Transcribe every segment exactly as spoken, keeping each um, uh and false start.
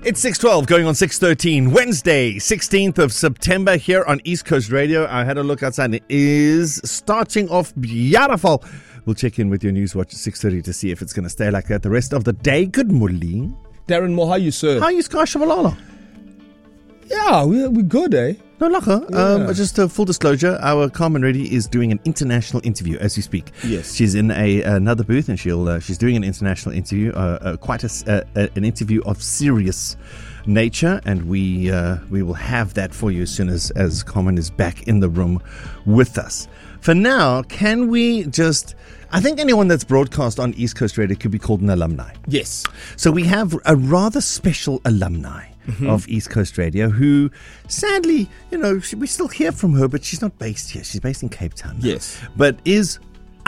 It's six twelve going on six thirteen, Wednesday, sixteenth of September here on East Coast Radio. I had a look outside and it is starting off beautiful. We'll check in with your news watch at six thirty to see if it's going to stay like that the rest of the day. Good morning. Darren Moore, how you, sir? How are you, Sky Shabalala? Yeah, we're, we're good, eh? No, laka. Yeah. Um, just a full disclosure, our Carmen Reddy is doing an international interview as we speak. Yes. She's in a another booth and she'll uh, she's doing an international interview, uh, uh, quite a, uh, an interview of serious nature, and we uh, we will have that for you as soon as, as Carmen is back in the room with us. For now, can we just... I think anyone that's broadcast on East Coast Radio could be called an alumni. Yes. So we have a rather special alumni mm-hmm. of East Coast Radio who, sadly, you know, we still hear from her, but she's not based here. She's based in Cape Town. Yes. But is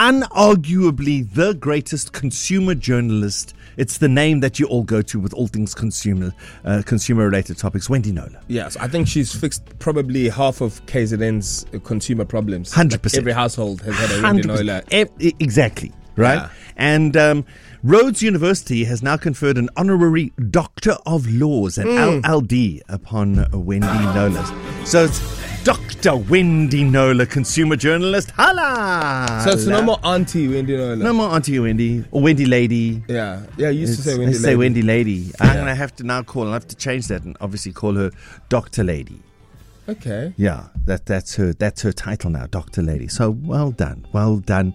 unarguably the greatest consumer journalist. It's the name that you all go to with all things consumer, uh, consumer-related topics. Wendy Knowler. Yes, I think she's fixed probably half of K Z N's consumer problems. one hundred percent. Like every household has had a Wendy Knowler. E- exactly, right? Yeah. And um, Rhodes University has now conferred an honorary Doctor of Laws, an Mm. L L D, upon Wendy Knowler. So it's Doctor Wendy Knowler, consumer journalist. Hala! So it's no more Auntie Wendy Knowler. No more Auntie Wendy or Wendy Lady. Yeah, yeah. You used It's, to say Wendy they Lady. say Wendy Lady. I'm Yeah. going to have to now call, I'll have to change that and obviously call her Doctor Lady. Okay. Yeah, that that's her that's her title now, Doctor Lady. So well done, well done,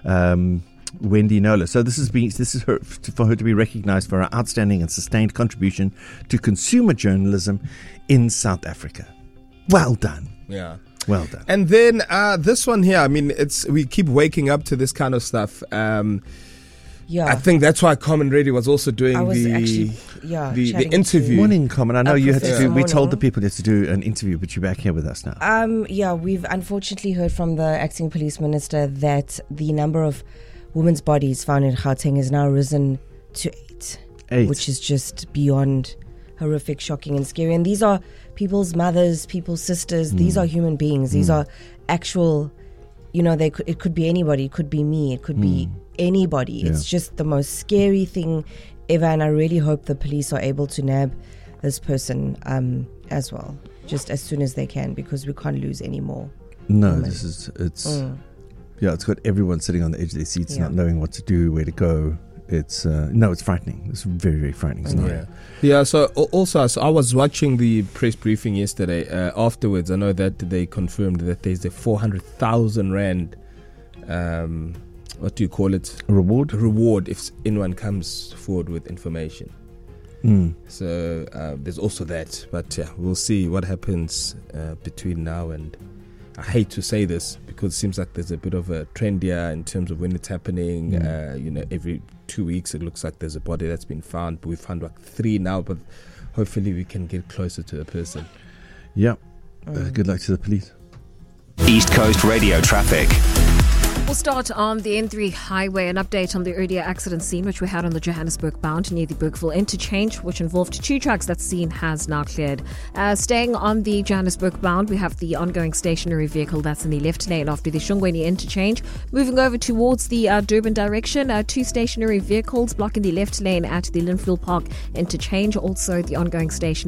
um, Wendy Knowler. So this is being this is her for her to be recognised for her outstanding and sustained contribution to consumer journalism in South Africa. Well done. Yeah. Well done. And then uh, this one here, I mean, it's we keep waking up to this kind of stuff. Um, Yeah. I think that's why Carmen Reddy was also doing I was the actually, yeah, the, the chatting interview. Morning, Carmen. I know Uh, you had to Professor do. We told Mono. the people you had to do an interview, but you're back here with us now. Um, yeah, we've unfortunately heard from the acting police minister that the number of women's bodies found in Gauteng has now risen to eight, Eight. which is just beyond horrific, shocking, and scary. And these are people's mothers, people's sisters. These are human beings. These are actual. You know, they could, it could be anybody. It could be me. It could be anybody. Yeah. It's just the most scary thing ever. And I really hope the police are able to nab this person um, as well, just as soon as they can, because we can't lose any more. No, women. this is it's Mm. yeah, it's got everyone sitting on the edge of their seats, Yeah. not knowing what to do, where to go. It's uh, no, it's frightening. It's very, very frightening. Scenario. Yeah, yeah. So al- also, so I was watching the press briefing yesterday. Uh, afterwards, I know that they confirmed that there's a four hundred thousand rand. Um, what do you call it? A reward. Reward if anyone comes forward with information. Mm. So uh, there's also that. But yeah, we'll see what happens uh, between now and. I hate to say this because it seems like there's a bit of a trend here in terms of when it's happening. Mm. Uh, you know, every two weeks it looks like there's a body that's been found. But we found like three now, but hopefully we can get closer to the person. Yeah. Uh, good luck to the police. East Coast Radio traffic. We'll start on the N three highway. An update on the earlier accident scene which we had on the Johannesburg bound near the Bergville interchange, which involved two trucks. That scene has now cleared. Uh, staying on the Johannesburg bound, we have the ongoing stationary vehicle that's in the left lane after the Shongweni interchange. Moving over towards the uh, Durban direction, uh, two stationary vehicles blocking the left lane at the Linfield Park interchange. Also the ongoing station